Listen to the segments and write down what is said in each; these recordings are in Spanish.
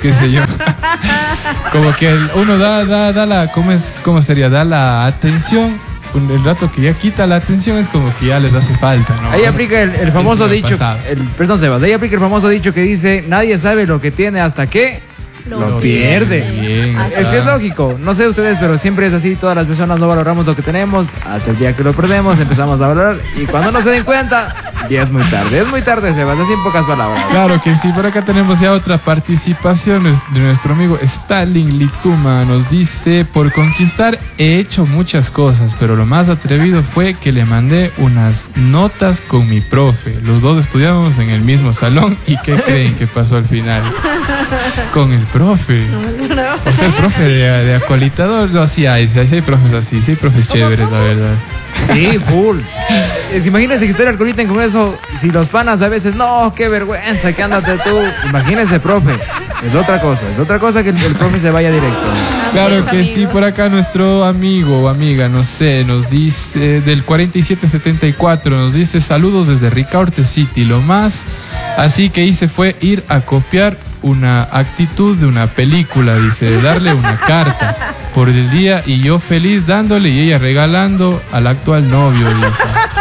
qué sé yo. Como que uno da la, ¿cómo sería? Da la atención. El rato que ya quita la atención es como que ya les hace falta, ¿no? Ahí aplica el famoso dicho, perdón Sebas, ahí aplica el famoso dicho que dice, nadie sabe lo que tiene hasta que lo pierde. Bien, es que es lógico, no sé ustedes, pero siempre es así, todas las personas no valoramos lo que tenemos, hasta el día que lo perdemos empezamos a valorar y cuando no se den cuenta, ya es muy tarde, Sebas, así en pocas palabras. Claro que sí, por acá tenemos ya otra participación de nuestro amigo Stalin Lituma. Nos dice, por conquistar he hecho muchas cosas, pero lo más atrevido fue que le mandé unas notas con mi profe. Los dos estudiábamos en el mismo salón y ¿qué creen que pasó al final? Con el profe. O sea, el profe de acolitador lo hacía. Sí hay profes así, sí hay profes chéveres, la verdad. Sí, full. Es que imagínense que ustedes alcoholiten con eso. Si los panas a veces, no, qué vergüenza, que ándate tú. Imagínense, profe. Es otra cosa que el profe se vaya directo. Claro que amigos. Sí, por acá nuestro amigo o amiga, no sé, nos dice, del 4774, nos dice, saludos desde Ricaurte City. Lo más así que hice fue ir a copiar una actitud de una película, dice, darle una carta por el día y yo feliz dándole y ella regalando al actual novio, dice.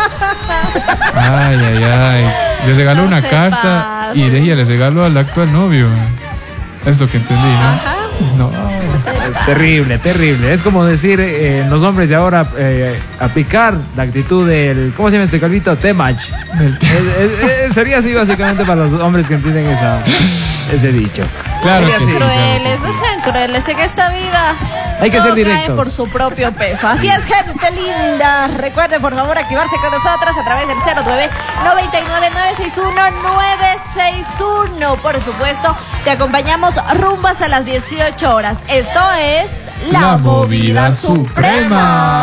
Ay. Le regaló una carta y de ella le regaló al actual novio. Es lo que entendí, ¿no? No. Terrible. Es como decir, los hombres de ahora aplicar la actitud del, ¿cómo se llama este calvito? Temach. Sería así básicamente para los hombres que entienden ese dicho. Claro que sí. Crueles, no sean crueles en esta vida. Hay que ser directos. Cae por su propio peso. Así es, gente linda. Recuerden, por favor, activarse con nosotros a través del 0999-961-961. Por supuesto, te acompañamos rumbas a las 18 horas. Esto es La Movida Suprema.